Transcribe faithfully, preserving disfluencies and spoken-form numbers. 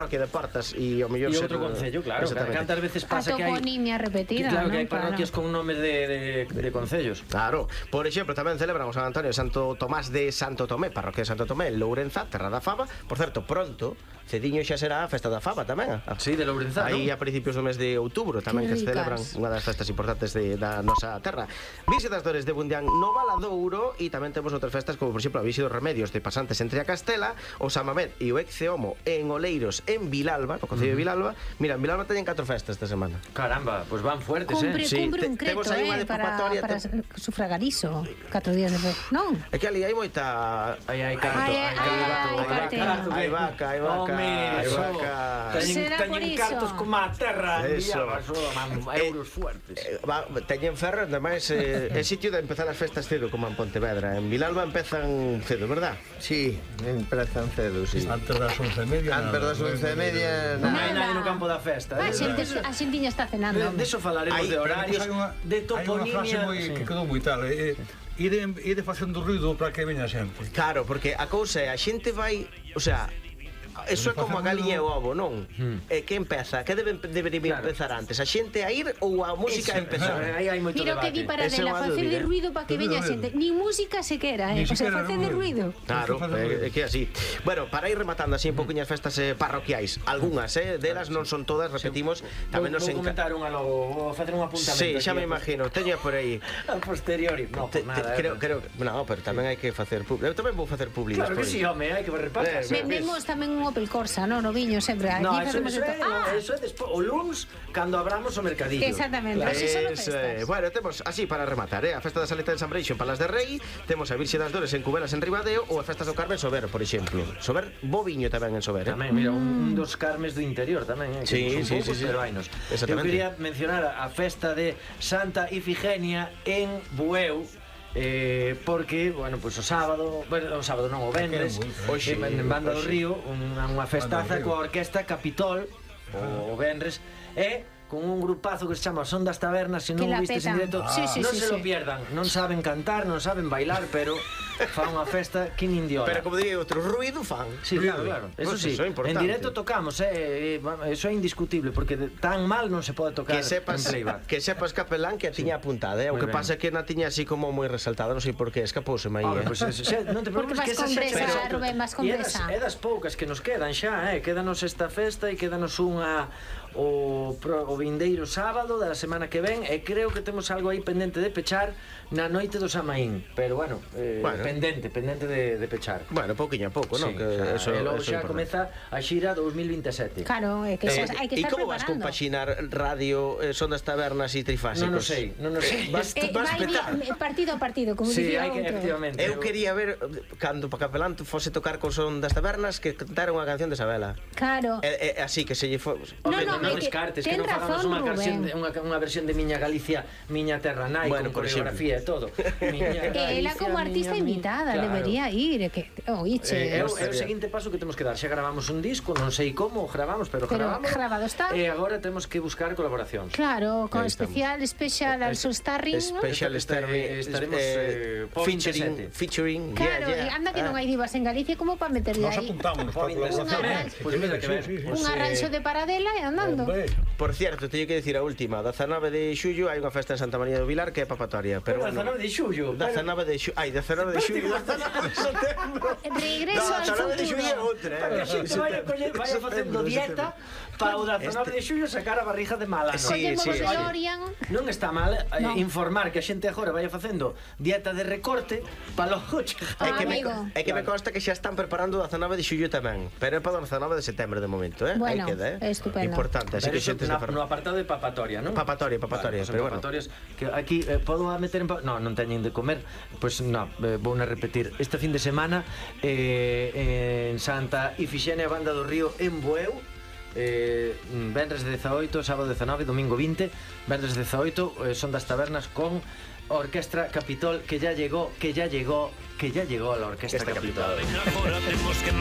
que de Portas e o mellor e outro concello, claro, cantas veces pasa que hai a toponimia repetida, claro, ¿no? que hai parroquias claro. con nomes de, de, de concellos. Claro, por exemplo, tamén celebran o San Antonio de Santo Tomás de Santo Tomé, parroquia de Santo Tomé, en Lourenza, terra da fava. Por certo, pronto, cediño xa será a festa da fava tamén. Sí, de Lourenza, aí ¿no? a principios do mes de outubro tamén que, que se celebran unha das festas importantes de, da nosa terra. Virxe das Dores de Bundián no Valadouro, e tamén temos outras festas como, por exemplo, a Virxe dos Remedios de Pasantes entre a Castela, o San Mamed e o Ecceomo en Oleiros en Vilalba, no concello de Vilalba. Mira, en Vilalba teñen catro festas esta semana. Caramba, pois pues van fuertes, cumpre, eh? Sí, cumpre un creto, eh, para, para te... sufragar iso, catro días de festa, non? É que ali hai moita... Aí hai carto, hai carto, hai vaca, hai vaca, hai vaca. Teñen cartos como a terra en Vilalba, euros fuertes. Teñen ferro, ademais, é sitio de empezar as festas cedo, como en Pontevedra. En Vilalba empezan cedo, verdad? Sí, empezan cedo, sí. Antes das once e media. Antes das once e media... Non hai nadie no campo da festa. A xente, a xentiña está cenando. De eso falaremos, de horarios, de toponimia. Hai unha frase que quedou moi tal, ide facendo ruido para que veña a xente. Claro, porque a cousa é, a xente vai, o sea, eso é como a galiña e o ovo, non? É que empeza, que debe debería empezar antes, a xente a ir ou a música a empezar? Aí hai moito debate. Mira o que di para dela, facer de ruido para que veña a xente. Ni música se quera, eh? O sea, facer de ruido. Claro, é que así. Bueno, para ir rematando así un poquinho as festas parroquiais, algunhas, eh, delas non son todas, repetimos, tamén nos enca... Vou comentar unha logo, vou facer un apuntamento. Sí, xa me imagino, teño por aí. A posteriori, no, por nada. Creo, creo, no, pero tamén hai que facer público. Eu tamén vou facer público. Claro que si, home, hai que repasar. Vendemos tamén un Opel Corsa, non? No viño sempre. No, eso, eso, é, ah. eso é despois, o luns, cando abramos o mercadillo. Exactamente, claro. Así son es, eh, bueno, temos así para rematar, eh, a festa da Saleta de San Breixo en Palas de Rei, temos a Virxe das Dores en Cubelas en Ribadeo, ou a festas do Carmen Sober, por exemplo. Sober, bo viño tamén en Sober, eh? Tamén, mira, un, un dos Carmes do interior tamén, eh, que sí, son sí, poucos, sí, sí. pero hainos. Eu quería mencionar a festa de Santa Ifigenia en Bueu. Eh, porque, bueno, pois pues, o sábado, bueno, o sábado non, o vendres, hoxe en Banda do Río, unha, unha festaza coa orquesta Capitol, o, o vendres, e con un grupazo que se chama Son das Tabernas, se non o vistes en directo, sí, sí, non sí, se sí. lo pierdan, non saben cantar, non saben bailar, pero fan unha festa que nin diola. Pero como diría outro, ruido fan. Sí, claro, claro. Eso sí, en directo tocamos, eh, eso é indiscutible, porque tan mal non se pode tocar que sepas, en playback. Que sepas Capelán que a tiña apuntada, eh? O que pasa é que na tiña así como moi resaltada, non sei por que, escapouse aí, eh? Pues, non te preocupes que esa xa Rubén, vas con bresa. É das poucas que nos quedan xa, eh? Quédanos esta festa e quédanos unha o, o vindeiro sábado da semana que ven, e creo que temos algo aí pendente de pechar na noite do Samaín, pero bueno, eh, bueno. pendente, pendente de, de pechar. Bueno, pouquiño a pouco, non? Sí, Que o sea, eso, e logo eso xa comeza a xira dos mil veintesete. Claro, é que eh, hai que estar preparando. E como vas compaxinar radio, eh, Son das Tabernas e Trifásicos? Non o sei, non o sei. Vas, eh, vas petar. Partido a partido, como sí, dicía hai que, efectivamente. Eu quería ver, cando para Capelán fose tocar con Son das Tabernas, que cantara unha canción de Sabela. Claro. E, e, así que se lle foi... No, no, non descartes, que non fagamos unha versión de, unha, unha versión de Miña Galicia, Miña Terra Nai, bueno, con coreografía e todo. Miña Galicia, ela como artista miña, invitada, claro. Debería ir, que oiche. É eh, o seguinte paso que temos que dar, xa gravamos un disco, non sei como gravamos, pero, pero gravamos. Grabado está. E agora temos que buscar colaboracións. Claro, con especial, special al Sol Starring, ¿no? Special Starring, estaremos eh, featuring, featuring. Claro, yeah, yeah. Anda que non hai divas en Galicia como para meterlle aí. Nos apuntamos para colaboración. Pois mira que ver. Un arranxo de Paradela e andando. Por cierto, teño que dicir a última, dezanove de xullo hai unha festa en Santa María do Vilar que é papatoria, pero bueno. dezanove de xullo. dezanove de xullo. Ai, dezanove de xullo. dezanove de setembro. Regreso al futuro. dezanove de xullo é outra, eh. Vaya facendo dieta para o dezanove de xullo sacar a barriga de Málaga. Sí, sí, sí. Non está mal informar que a xente agora vaya facendo dieta de recorte para logo chegar. É que me é que me consta que xa están preparando o dezanove de xullo tamén, pero é para o dezanove de setembro de momento, eh. Aí queda, eh. Estupendo. Importante, así que xente no apartado de papatoria, non? Papatoria, papatoria, pero bueno. Que aquí podo meter en no, non teñen de comer, pois non, vou a repetir. Este fin de semana en Santa Ifixenia Banda do Río en Bueu, eh, vendres dezaoito, sábado dezanove, domingo vinte, vendres dezaoito, eh, Son das Tabernas con Orquestra Capitol, que ya llegó, que ya llegó, que ya llegó a la Orquestra Capitol.